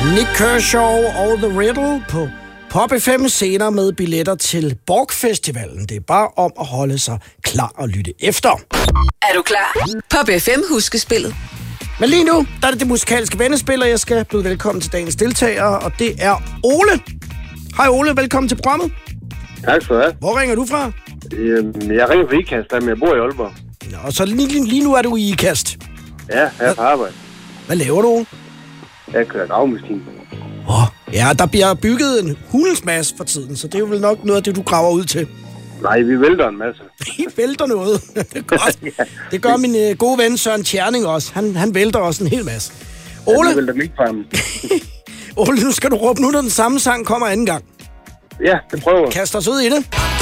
Nik Kershaw og The Riddle på Pop FM senere med billetter til Borg Festivalen. Det er bare om at holde sig klar og lytte efter. Er du klar? Pop FM huskespillet. Men lige nu, der er det musikalske vennespil, og jeg skal byde velkommen til dagens deltagere, og det er Ole. Hej Ole, velkommen til programmet. Tak skal du have. Hvor ringer du fra? Jeg ringer fra IKAST, men jeg bor i Aalborg. Nå, så lige nu er du i IKAST. Ja, jeg er på arbejde. Hvad laver du, Ole? Jeg kører gravemaskine. Ja, der bliver bygget en hulens masse for tiden, så det er jo vel nok noget af det, du graver ud til. Nej, vi vælter en masse. I vælter noget. Det er godt. Ja. Det gør min gode ven Søren Tjerning også. Han vælter også en hel masse. Ole, Jeg vælter mig fra ham. Ole, nu skal du råbe nu, når den samme sang kommer anden gang. Ja, det prøver. Kast os ud i det.